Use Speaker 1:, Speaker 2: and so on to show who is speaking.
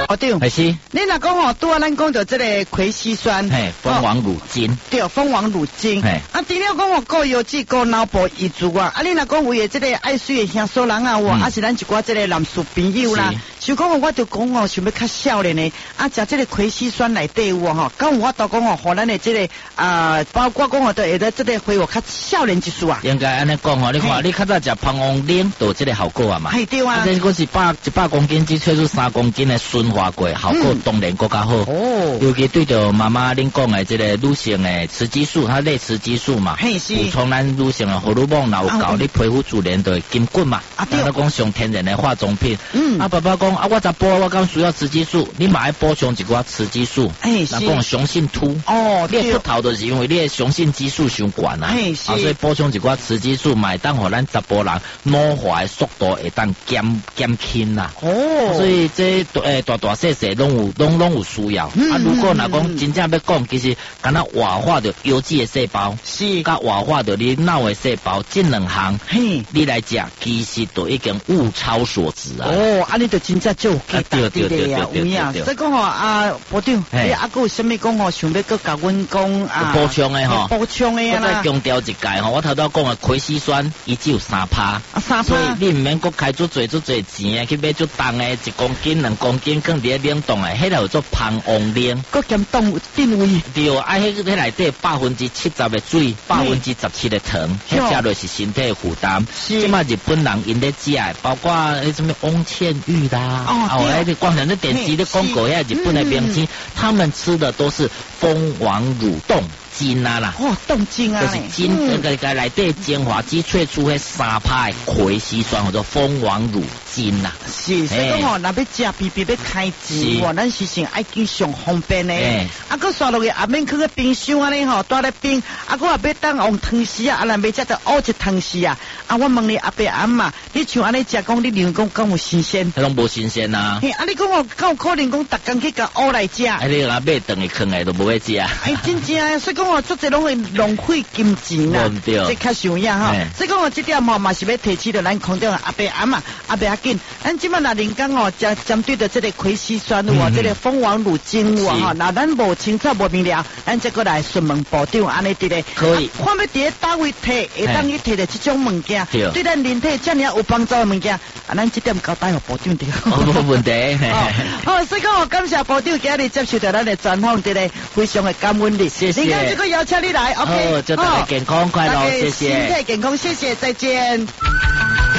Speaker 1: 部长，
Speaker 2: 是。
Speaker 1: 你若讲吼，拄啊，咱讲到这个葵烯酸，
Speaker 2: 蜂王乳精，
Speaker 1: 对，蜂王乳精。啊，除了讲吼高油脂、高脑部移植啊，你若讲为这个爱水的乡所人啊，啊是咱一寡这个男士朋友啦，想讲我就讲吼，想要较少年的，啊，食这个葵烯酸内底有吼，讲我都讲吼，互咱的这个包括讲吼，都会得这个恢复较少年之数啊。
Speaker 2: 应该安尼讲吼，你看你较早食蜂王奶都有这个效果啊嘛。
Speaker 1: 系对啊。
Speaker 2: 这个是100公斤只萃出3公斤的顺化过，效果当然更加好。哦。尤其对着妈妈恁讲的这个女性的雌激素，它类雌激素嘛，补充咱女性的荷尔蒙，然后搞你皮肤自然的筋骨嘛。啊对。讲上天然的化妆品。啊爸爸讲啊，我查甫我刚需要雌激素，你嘛要补充一寡雌激素。那讲雄性秃。哦。你秃头就是因为你的雄性激素伤悬啊。所以补充一寡雌激素，嘛会当互咱查甫人老化的速度会当减轻啦。哦。所以这大细细拢有需要。啊，如果若讲真正要讲，其实敢若活化着有机的细胞，是，甲活化着你脑的细胞，这两项，你来食，其实都已经物超所值啊。哦，安尼就真正就给打的呀，有影。所以讲吼啊，部长，你啊个有啥物讲吼，想要佮甲阮讲啊？补充的吼，补充的啊。我再强调一届吼，我头讲的葵烯酸，伊只有3%，所以你唔免佮开足侪钱啊，去买足重的1公斤、2公斤，放伫冷冻的，迄个叫做蜂王奶，佮兼冻定位。对，啊，迄内底70%的水，17%的糖，迄食落是身体的负担。即马日本人因咧食，包括迄什么翁倩玉啦，你光看那电视咧广告，遐日本的明星，他们吃的都是蜂王乳冻精啊啦，冻精啊，就是精那个内底精华只萃出迄3%的葵烯酸或者蜂王乳精啦。是，所以讲吼，若要食必须要开钱，咱是先爱去上方便的。啊，佮刷落去也免去个冰箱安尼吼，带来冰。啊，佮也要当用汤匙啊，啊，若要食到乌一汤匙啊。啊，我问你阿伯阿嬷，你像安尼食讲，你认为讲有新鲜？迄拢无新鲜啊。嘿，啊，你讲哦，敢有可能讲逐工去甲乌来食？啊，你若买顿去囥诶，都无会食啊。哎，真正啊，所以讲哦，足侪拢会浪费金钱啦。这较伤影吼。所以讲哦，这点吼嘛是要提起着咱空中阿伯阿嬷，阿伯要紧。咱即摆若人讲哦，针对着这个葵烯酸这个蜂王乳精吼，那咱无清楚无明了，咱再过来询问部长安尼伫咧。可以。看要伫咧单位摕，会当去摕着这种物件，对咱人体遮尔有帮助的物件，啊，咱这点交代互部长着。无问题。好，所以讲感谢部长今日接受到咱的专访，伫咧非常的感恩你。谢谢。你看这个邀请你来 ，OK。好，祝大家健康快乐，谢谢。身体健康，谢谢，再见。